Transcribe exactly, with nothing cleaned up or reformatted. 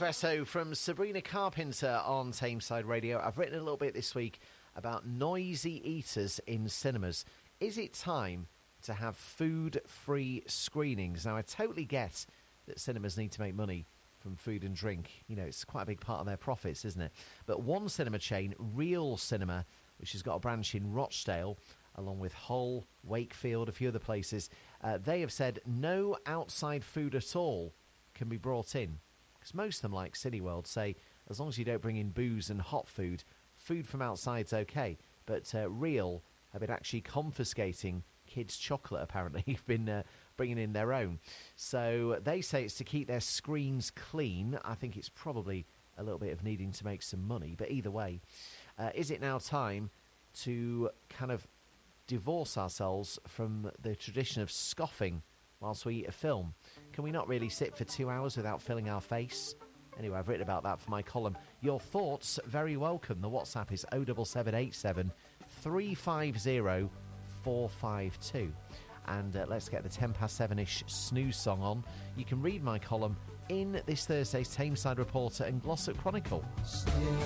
Espresso from Sabrina Carpenter on Tameside Radio. I've written a little bit this week about noisy eaters in cinemas. Is it time to have food-free screenings? Now, I totally get that cinemas need to make money from food and drink. You know, it's quite a big part of their profits, isn't it? But one cinema chain, Real Cinema, which has got a branch in Rochdale, along with Hull, Wakefield, a few other places, uh, they have said no outside food at all can be brought in. Because most of them, like Cineworld, say as long as you don't bring in booze and hot food, food from outside's okay. But uh, Real have been actually confiscating kids' chocolate, apparently, been uh, bringing in their own. So they say it's to keep their screens clean. I think it's probably a little bit of needing to make some money. But either way, uh, is it now time to kind of divorce ourselves from the tradition of scoffing whilst we eat a film? Can we not really sit for two hours without filling our face? Anyway, I've written about that for my column. Your thoughts, very welcome. The WhatsApp is oh seven seven eight seven, three five zero, four five two. And uh, let's get the ten past seven-ish snooze song on. You can read my column in this Thursday's Tameside Reporter and Glossop Chronicle.